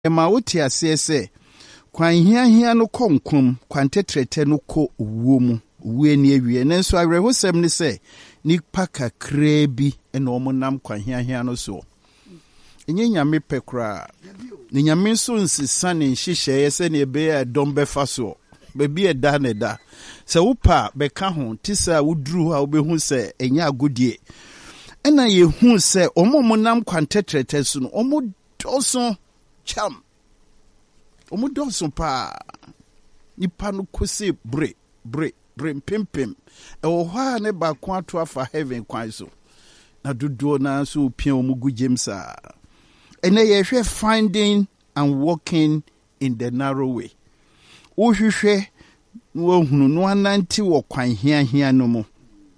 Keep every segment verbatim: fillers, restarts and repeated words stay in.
ma wote ase se kwan hia hia no konkom kwan tetrete no ko wuo mu wuo ni awie nanso awerehosem ne se nipa kakra bi ena omonam kwan hia hia no so enye nyame pekra ne nyame so nsisa ne nhihye se ne ebe ya dombefa so bebi eda ne da se wopa beka ho tisa wuduru a obehu se enya agodie ena ye hu se omomonam kwan tetrete so no omo doso cham omo doso pa nipa no kose bre bre bre pimpim e wo ha ne ba kwa ato afa heaven kwan so na dodo na so pia omo gu Jamesa ene ye hwe finding and walking in the narrow way wo hwehwe wo hunu no ananti wo kwan hia hia no mu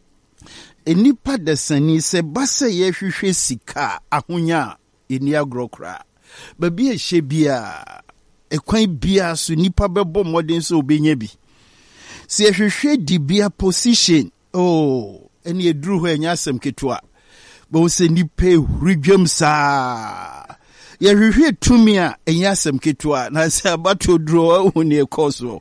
enipa desani se base ye hwehwe sika ahonya eni agrokra babi ehye bia ekwan bia so nipa bebo modern so obenya bi se hwehwe di bia position oh eni eduru ho enya asem ketwa bo se nipa hurudwam saa ye hwehwe tumi a enya asem ketwa na se abato duro ho ne ekoso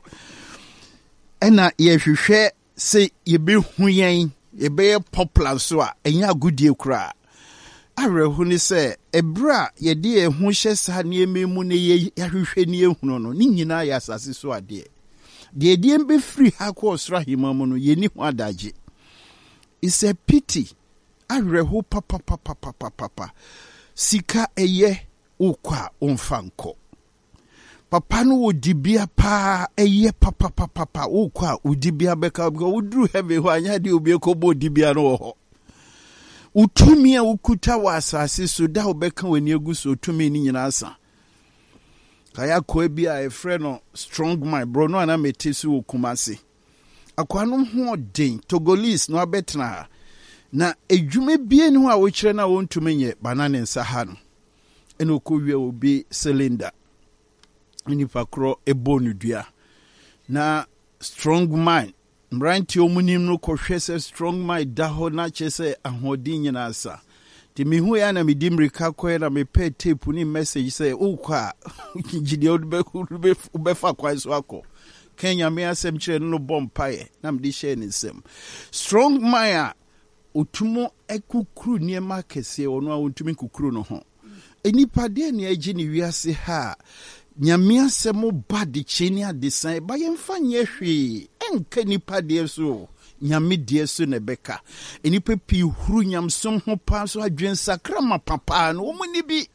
ena ye hwehwe se ye be hu yen ye be popular so a enya agudie kura arehu ni se ebra ye de ehu hye sa ne ememu ne ye hwehwe ne ehunu no ni nyina ya asase so ade de de be free ha ko osra himamu no ye ni ho adaje is a pity arehu papa papa papa papa sika eye ukwa onfanko papa no odibia pa eye papa papa papa ukwa odibia beka go udru heaven ho anya de obi ekobo odibia no ho utumi a ukuta wa asase so da obeka wani aguso utumi ni nyina asa kaya ko bia e frɛ no strong mind bro no ana metesu okumase akwa no ho den Togolese no abetna na edwuma bie ne ho a wo kyerɛ na wontumi nye banane nsa ha no eno ko wie obi cylinder nipa kro ebonu dua na strong mind mranti omunim no kohwe se strong mind da ho na chese ahodin nyina asa ti mihu ya na midimrika ko na me pe tape ni message say ukwa gidi odbe ube fa kwa so akọ Kenya me asem kire no bompaye na me di share ni sem strong mind otumo ekukuru niema kese ono a ontumi kukuru no ho enipa de ne agi ni wiase ha nyame asemo badi cheni adesan ba yemfa nye hwe enka nipa de so nyame de so ne beka enipa pi huru nyamsom ho pa so adwen sakrama papa no omuni bi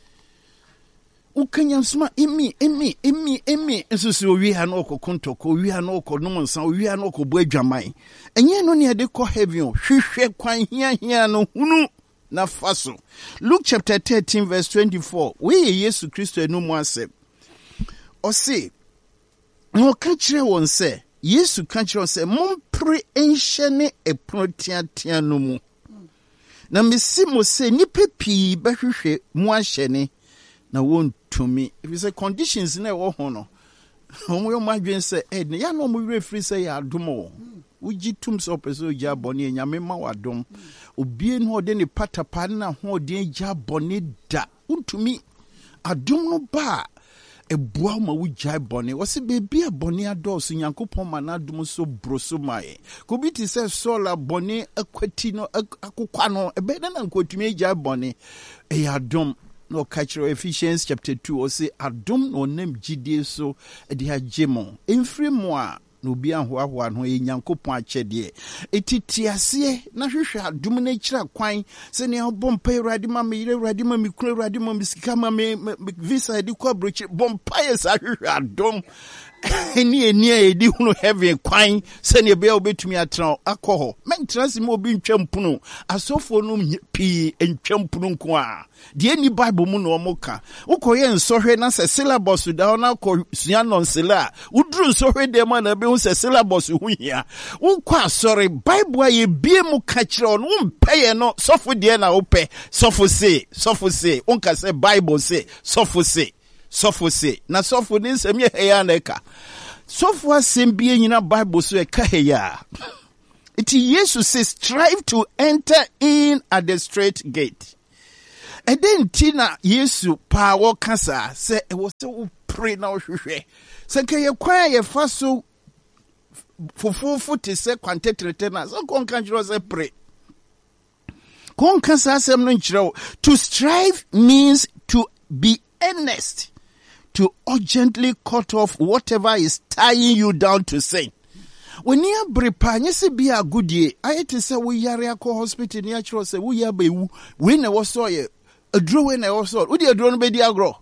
ukanyamsoma emi emi emi emi enso so wi ha no okokonto ko wi ha no okonom nsan wi ha no okobo adwaman enye no ne de ko heaven hwehwe kwan hia hia no hunu na faso Luke chapter thirteen verse twenty-four we Yesu Kristo enu mu asem o se no ka kire won se Yesu ka kire won se mompre enhyene eprotiatia no mu na mesi mo se ni pepi bahwehwe mu ahyene na won tumi if you say conditions na wo ho no omo yo madwen se eh ya no mo refri se ya adomo uji tum so peso ja boni nyame ma wadom obie no de ne patapa na ho de ja boni da untumi adom no ba ebua ma wujai boni wose bebi aboni adoso nyankopon ma na adom so broso mai ko bi ti se sola boni akwati no akokwa no ebe na nkotumi ja boni e adom no catcher Ephesians chapter two or say adom no nem gidie so de hagemo emfiri mo a no bi ahoahoa no e nyankopon akyede etitiase na hwehwe adom na kira kwan se ne obompa Awurade ma me yire Awurade ma me kura Awurade ma me sika ma me visa di kwa brochi bompa ye sa hwehwe adom eni eni e di hunu heaven kwan se ne bia obetumi atra akọ mentrasi mo obi ntwampuno asofo no pi ntwampuno nko a de ni bible mu no omoka ukoye nsohwe na se syllabus da na ko sua nonsela uduru nsohwe de ma na be hu se syllabus hu hia ukwa sorry bible aye bie mu ka kire on umpeye no sofo de na ope sofo se sofo se unka se bible se sofo se sofo se na sofo ni nsem ye heya na eka sofo asem bie nyina bible so e ka heya it Jesus says strive to enter in at the straight gate Edentina Yesu pa wo kasa se e wo se wo pray na wo hwehwe. Se ke ye kwan ye fa so fufufu te se kwantetrete na so kon kan jiro se pray. Kon kasa asem no nchiro. To strive means to be earnest, to urgently cut off whatever is tying you down to sin. When you brepa nyese bia goodie ayete se wo yare akọ hospital ni akiro se wo ya bewu we na wo so ye aduro we na wo so wo di aduro no be di agro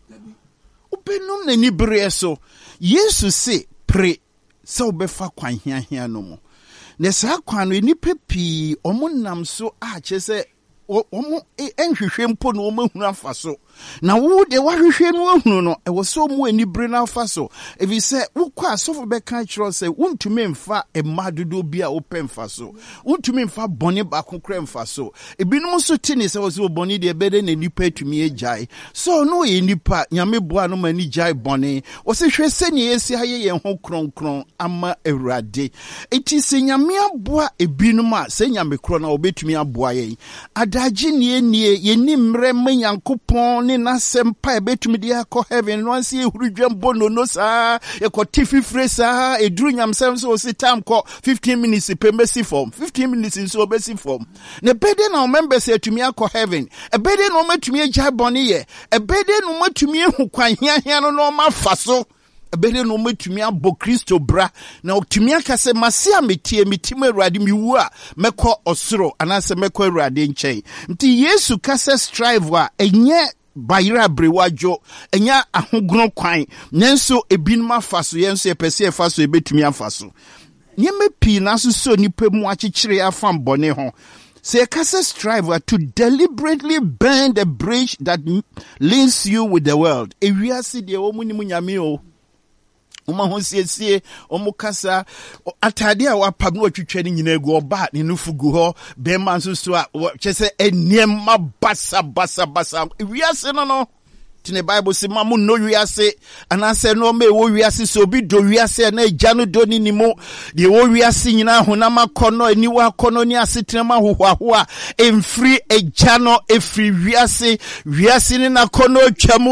ubenum na ni bre so Yesu se pre se obefa kwan hia hia no mo na sa kwan no ni pepi omunam so a che se omo enhwehwe mpo no omahunu afa so na wo de wahwehwe no ahunu no e wo so mu ani bre na afa so if you say wo kwa sofo be kan chiro say wontumi mfa e madodo bi a wo pemfa so wontumi mfa bone ba kokra mfa so ebinom so tini say wo so bone de bede na nipa atumi ejai so no ye nipa nyame boa no mani jai bone wo se hwe seni esi haye ye ho kronkron ama ewrade eti se nyame aboa ebinom a se nyame kro na obetumi aboa ye adaji nie nie ye ni mre manyankopon ni na sempa e betumi di akọ heaven no anse ehurudwam bono no saa e ko tifi fresa e duru nyamsem so si time ko fifteen minutes pe mesi form fifteen minutes so obesi form ne bede na members etumi akọ heaven e bede no matumi agya bone ye e bede no matumi ehu kwan hia hia no no ma fa so ebere no matumi abo Kristo bra na otumi akase mase ametie mitim Awurade miwu a mekọ osoro anase mekọ Awurade nkyɛn nti Yesu kase strive a enye bayira brewajo enya ahogron kwan nenso ebinum afaso yenso epese efaso ebetumi afaso nyeme pi na so so nipa mu akyekyere afam bone ho. Say kase strive to deliberately burn the bridge that links you with the world. Ewiase de omuni munyame o Uma hosiesie omukasa atade a wapam no atwitwa ni nyina egu oba ne nufu gu ho be man so so a kyese eniem basa basa basa wiase no no tine Bible say mamu no wiase anase no me wo wiase so bi do wiase na agya no do ni nimo de wo wiase nyina honam akono aniwa akono ni asetrema hohoaho a emfiri agya no efiri wiase wiase ni na kono twamo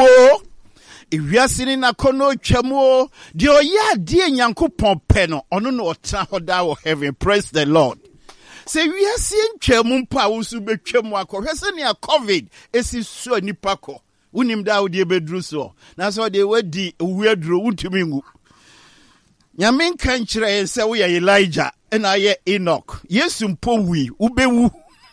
Ewiase ni na kono twamo de oya de nyankopon pe no ono no otra hoda wo heaven. Praise the Lord. Se wiase ntwamu mpa wo su betwamu akọ hwese ne a covid esi so nipa ko unim da wo de bedru so na so de wadi wuaduro untumi ngu nyame kan kire se wo ye Elijah na ye Enoch Yesu mpo wi ubewu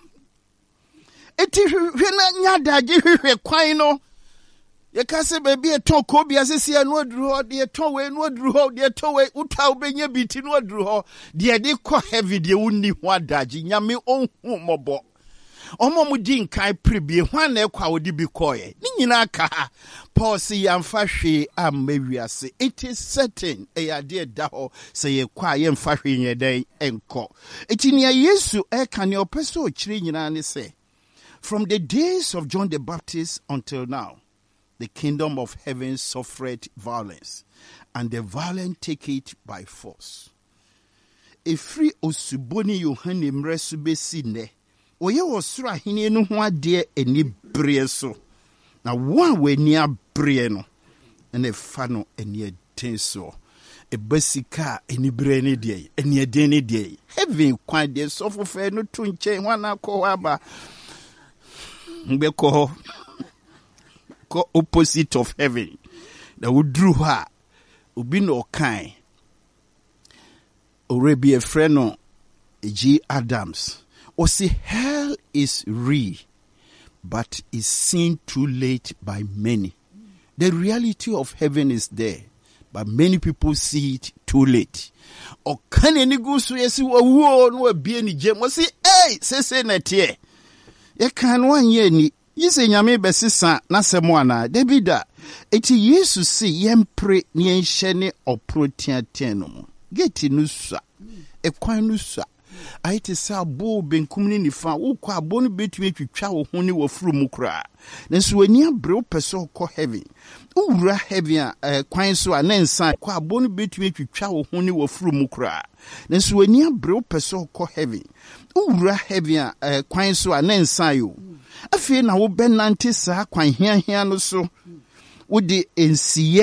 eti hwe na nyadaje hwehwe kwan no ye kase baby eton ko bia sesi anu aduru ho de eton we anu aduru ho de eton we uta obenya biti no aduru ho de de ko heavy de wonni ho adaji nyame onhu mobo omo mu din kai prebie hwan na ekwa wodi bi koye ni nyina ka Paul si yamfa hwe amawiase. It is certain e ade da ho se ye kwa ye mfa hwe nyeden enko etinia Yesu e kan ye opeso okire nyina ne se from the days of John the Baptist until now the kingdom of heaven suffered violence, and the violent take it by force. Efri osuboni Yohane mresu besine. Oye osura hini no ho ade eni brie so. Na one we ni abrie no. Ene fa no eni eden so. E basika eni brie ne de. Eni eden ne de. Heaven kwan de so fofe no to nche hwana ko aba. Mbe ko opposite of heaven. That would drew her. Ubi no kind. Orebi a friend no G. Adams. Or say hell is real, but is seen too late by many. The reality of heaven is there, but many people see it too late. Or can any go so yes, wo no be any gem? Was say, hey, say say net ye. Ye can one year ni. Yise nyame besisa na semwana debida eti Yesu si yempre ni enhye oprotiaten no geti nusa ekwan nusa ayete sa bo benkum ni nifa wo kwa bo no betumi twitwa wo ho ni wafuru mu kra nanso wani abre opeso ko heaven ura heaven a kwan so anensa kwa bo no betumi twitwa wo ho ni wafuru mu kra nanso wani abre opeso ko heaven ura heaven a kwan so anensa yo afei na wo bɛnante saa kwan hia hia no so wode ensiye